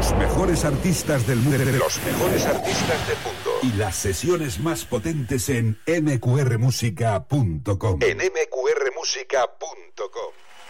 Los mejores artistas del mundo. Los mejores artistas del mundo. Y las sesiones más potentes en mqrmusica.com. En mqrmusica.com.